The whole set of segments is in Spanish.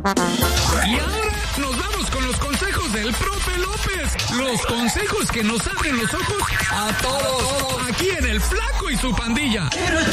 Y ahora nos vamos con los consejos del profe López. Los consejos que nos abren los ojos a todos. Aquí en El Flaco y su pandilla.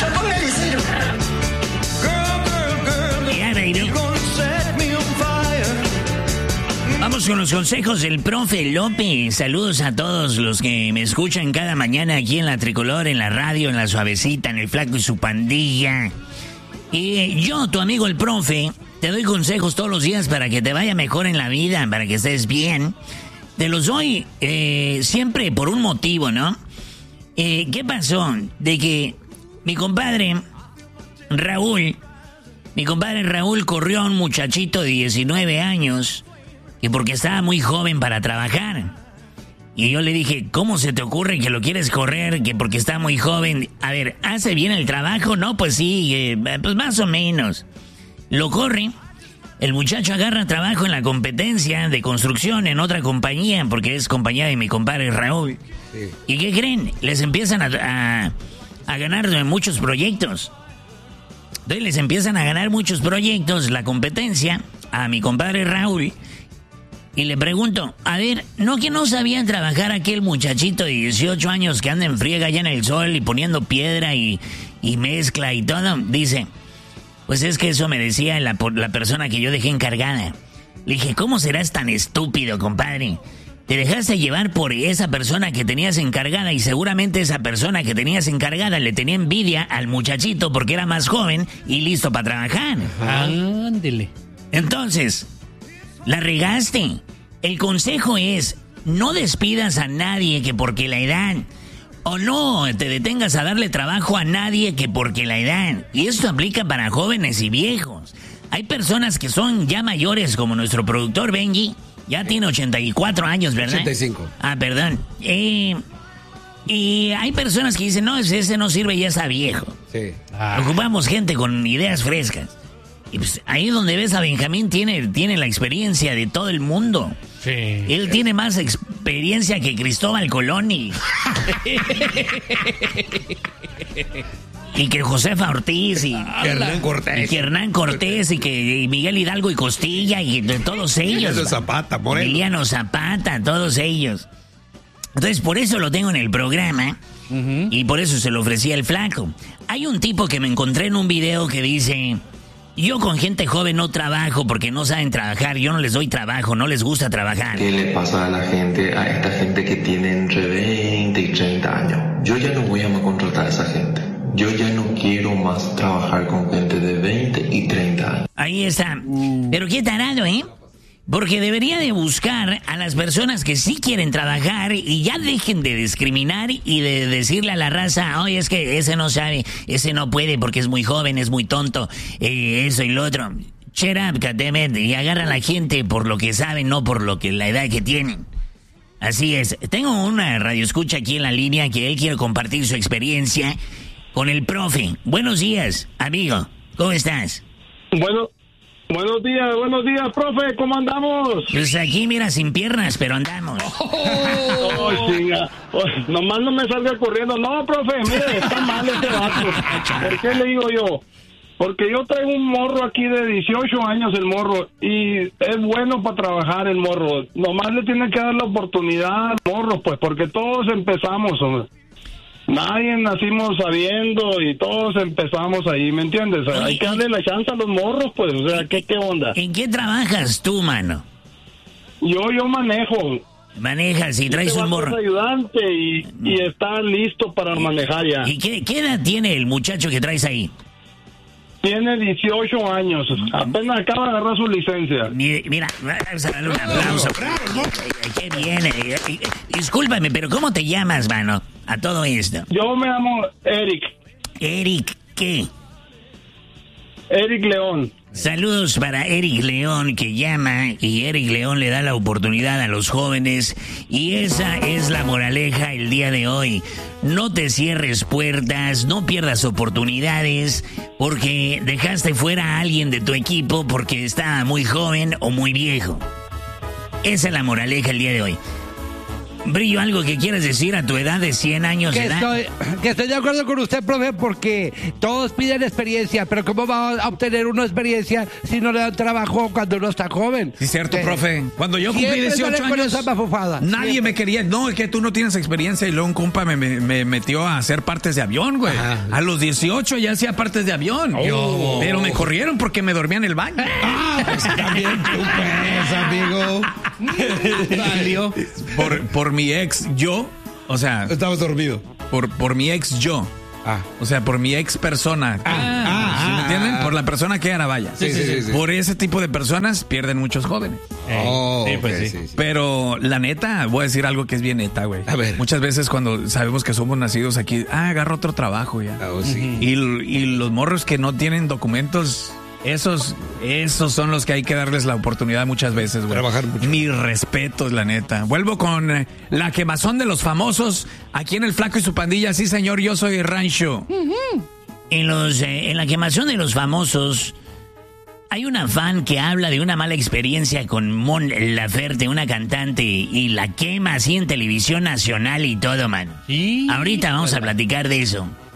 Vamos con los consejos del profe López. Saludos a todos los que me escuchan cada mañana aquí en la Tricolor, en la radio, en la Suavecita, en El Flaco y su pandilla. Y yo, tu amigo el profe, te doy consejos todos los días para que te vaya mejor en la vida, para que estés bien. Te los doy siempre por un motivo, ¿no? ¿Qué pasó? De que mi compadre Raúl corrió a un muchachito de 19 años y porque estaba muy joven para trabajar. Y yo le dije, ¿cómo se te ocurre que lo quieres correr? Que porque está muy joven. A ver, ¿hace bien el trabajo? No, pues sí, pues más o menos. Lo corre. El muchacho agarra trabajo en la competencia de construcción en otra compañía, porque es compañía de mi compadre Raúl. Sí. ¿Y qué creen? Les empiezan a ganar muchos proyectos. Entonces les empiezan a ganar muchos proyectos la competencia a mi compadre Raúl. Y le pregunto, a ver, ¿no que no sabían trabajar aquel muchachito de 18 años que anda en friega allá en el sol y poniendo piedra y mezcla y todo? Dice, pues es que eso me decía la persona que yo dejé encargada. Le dije, ¿cómo serás tan estúpido, compadre? Te dejaste llevar por esa persona que tenías encargada y seguramente esa persona que tenías encargada le tenía envidia al muchachito porque era más joven y listo para trabajar. Ándele. Entonces, la regaste. El consejo es, no despidas a nadie que porque la edad, o no te detengas a darle trabajo a nadie que porque la edad. Y esto aplica para jóvenes y viejos. Hay personas que son ya mayores, como nuestro productor Benji, ya tiene 84 años, ¿verdad? 85. Ah, perdón. Y hay personas que dicen, no, ese no sirve, ya está viejo. Sí. Ocupamos gente con ideas frescas. Y pues ahí donde ves a Benjamín tiene la experiencia de todo el mundo. Sí. Él tiene más experiencia que Cristóbal Colón y que Josefa Ortiz y Hernán Cortés y que Miguel Hidalgo y Costilla y de todos ellos. Emiliano Zapata, todos ellos. Entonces por eso lo tengo en el programa. Y por eso se lo ofrecía el Flaco. Hay un tipo que me encontré en un video que dice: yo con gente joven no trabajo porque no saben trabajar, yo no les doy trabajo, no les gusta trabajar. ¿Qué le pasa a esta gente que tiene entre 20 y 30 años? Yo ya no voy a contratar a esa gente. Yo ya no quiero más trabajar con gente de 20 y 30 años. Ahí está. Pero qué tarado, ¿eh? Porque debería de buscar a las personas que sí quieren trabajar y ya dejen de discriminar y de decirle a la raza, oye, es que ese no sabe, ese no puede porque es muy joven, es muy tonto, eso y lo otro. Shut up, goddammit, y agarra a la gente por lo que saben, no por lo que la edad que tienen. Así es. Tengo una radioescucha aquí en la línea que él quiere compartir su experiencia con el profe. Buenos días, amigo. ¿Cómo estás? Buenos días, profe, ¿cómo andamos? Pues aquí, mira, sin piernas, pero andamos. Chinga. Nomás no me salga corriendo. No, profe, mire, está mal este vato. ¿Por qué le digo yo? Porque yo traigo un morro aquí de 18 años, el morro, y es bueno para trabajar el morro. Nomás le tienen que dar la oportunidad al morro, pues, porque todos empezamos, hombre. Nadie nacimos sabiendo y todos empezamos ahí, ¿me entiendes? Hay que darle la chance a los morros, pues, o sea, ¿qué onda? ¿En qué trabajas tú, mano? Yo manejo. Manejas y traes un morro. Es ayudante y está listo para manejar ya. ¿Y qué edad tiene el muchacho que traes ahí? Tiene 18 años, apenas acaba de agarrar su licencia. Mira, vamos a darle un aplauso. Qué bien. Discúlpame, pero ¿cómo te llamas, mano, a todo esto? Yo me llamo Eric. ¿Eric qué? Eric León. Saludos para Eric León, que llama, y Eric León le da la oportunidad a los jóvenes, y esa es la moraleja el día de hoy. No te cierres puertas, no pierdas oportunidades, porque dejaste fuera a alguien de tu equipo porque estaba muy joven o muy viejo. Esa es la moraleja el día de hoy. Brillo, ¿algo que quieres decir a tu edad de 100 años de edad? Que estoy de acuerdo con usted, profe, porque todos piden experiencia, pero ¿cómo va a obtener uno experiencia si no le dan trabajo cuando uno está joven? Sí, cierto, profe. Cuando yo cumplí 18 años, nadie me quería. No, es que tú no tienes experiencia. Y luego un compa me metió a hacer partes de avión, güey. Ajá. A los 18 ya hacía partes de avión. Oh. Pero me corrieron porque me dormía en el baño. Pues también tú, pues, amigo. Salió por mi ex yo, o sea, estabas dormido. Por mi ex yo. O sea, por mi ex persona. ¿Sí me entienden? Por la persona que era, vaya. Sí. Por ese tipo de personas pierden muchos jóvenes. Sí. Pero la neta, voy a decir algo que es bien neta, güey. A ver. Muchas veces cuando sabemos que somos nacidos aquí, agarro otro trabajo ya. Sí. Y los morros que no tienen documentos, esos son los que hay que darles la oportunidad muchas veces, güey. Trabajar mucho. Mis respetos, la neta. Vuelvo con la quemazón de los famosos aquí en El Flaco y su pandilla. Sí, señor, yo soy Rancho. En la quemazón de los famosos hay una fan que habla de una mala experiencia con Mon Laferte, una cantante, y la quema así en televisión nacional y todo, man. ¿Sí? Ahorita vamos a platicar de eso.